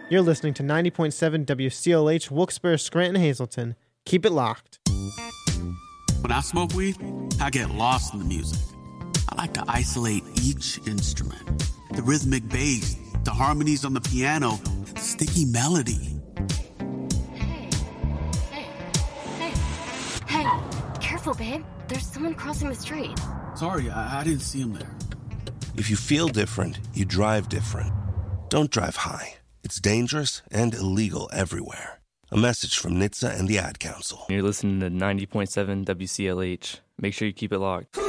You're listening to 90.7 WCLH, Wilkes-Barre, Scranton, Hazleton. Keep it locked. When I smoke weed, I get lost in the music. I like to isolate each instrument. The rhythmic bass, the harmonies on the piano, the sticky melody. Hey, careful, babe. There's someone crossing the street. Sorry, I didn't see him there. If you feel different, you drive different. Don't drive high. It's dangerous and illegal everywhere. A message from NHTSA and the Ad Council. You're listening to 90.7 WCLH. Make sure you keep it locked.